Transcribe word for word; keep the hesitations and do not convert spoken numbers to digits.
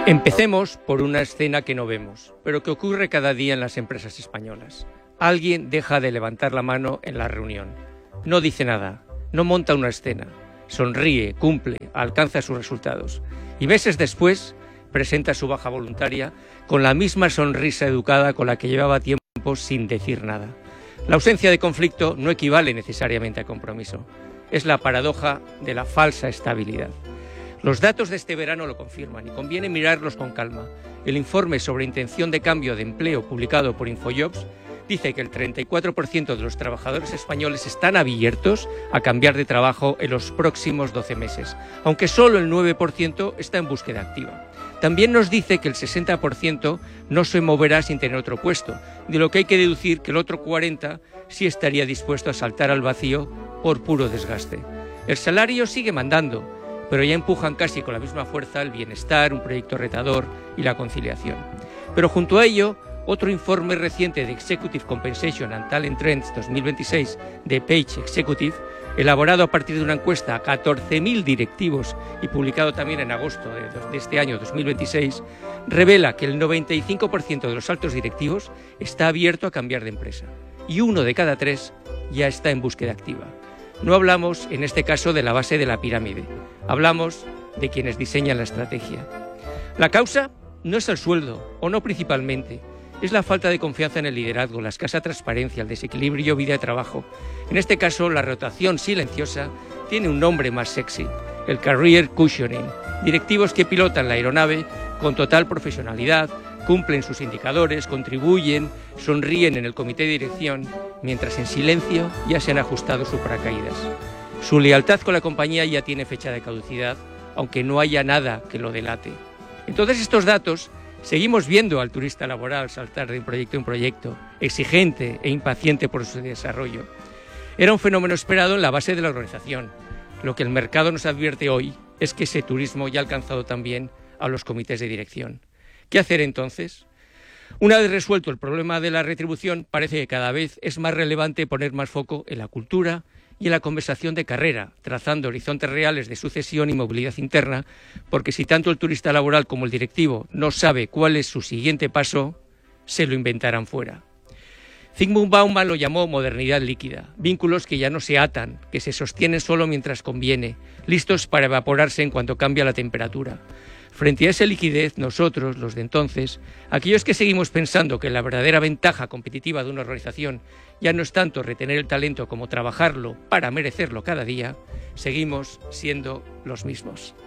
Empecemos por una escena que no vemos, pero que ocurre cada día en las empresas españolas. Alguien deja de levantar la mano en la reunión. No dice nada, no monta una escena, sonríe, cumple, alcanza sus resultados. Y meses después presenta su baja voluntaria con la misma sonrisa educada con la que llevaba tiempo sin decir nada. La ausencia de conflicto no equivale necesariamente a compromiso. Es la paradoja de la falsa estabilidad. Los datos de este verano lo confirman y conviene mirarlos con calma. El informe sobre intención de cambio de empleo publicado por Infojobs dice que el treinta y cuatro por ciento de los trabajadores españoles están abiertos a cambiar de trabajo en los próximos doce meses, aunque solo el nueve por ciento está en búsqueda activa. También nos dice que el sesenta por ciento no se moverá sin tener otro puesto, de lo que hay que deducir que el otro cuarenta por ciento sí estaría dispuesto a saltar al vacío por puro desgaste. El salario sigue mandando, pero ya empujan casi con la misma fuerza el bienestar, un proyecto retador y la conciliación. Pero junto a ello, otro informe reciente de Executive Compensation and Talent Trends dos mil veintiséis de Page Executive, elaborado a partir de una encuesta a catorce mil directivos y publicado también en agosto de este año dos mil veintiséis, revela que el noventa y cinco por ciento de los altos directivos está abierto a cambiar de empresa y uno de cada tres ya está en búsqueda activa. No hablamos, en este caso, de la base de la pirámide. Hablamos de quienes diseñan la estrategia. La causa no es el sueldo, o no principalmente. Es la falta de confianza en el liderazgo, la escasa transparencia, el desequilibrio vida-trabajo. En este caso, la rotación silenciosa tiene un nombre más sexy, el career cushioning. Directivos que pilotan la aeronave con total profesionalidad, cumplen sus indicadores, contribuyen, sonríen en el comité de dirección, mientras en silencio ya se han ajustado sus paracaídas. Su lealtad con la compañía ya tiene fecha de caducidad, aunque no haya nada que lo delate. En todos estos datos, seguimos viendo al turista laboral saltar de un proyecto en proyecto, exigente e impaciente por su desarrollo. Era un fenómeno esperado en la base de la organización. Lo que el mercado nos advierte hoy es que ese turismo ya ha alcanzado también a los comités de dirección. ¿Qué hacer entonces? Una vez resuelto el problema de la retribución, parece que cada vez es más relevante poner más foco en la cultura y en la conversación de carrera, trazando horizontes reales de sucesión y movilidad interna, porque si tanto el turista laboral como el directivo no sabe cuál es su siguiente paso, se lo inventarán fuera. Zygmunt Bauman lo llamó modernidad líquida, vínculos que ya no se atan, que se sostienen solo mientras conviene, listos para evaporarse en cuanto cambia la temperatura. Frente a esa liquidez, nosotros, los de entonces, aquellos que seguimos pensando que la verdadera ventaja competitiva de una organización ya no es tanto retener el talento como trabajarlo para merecerlo cada día, seguimos siendo los mismos.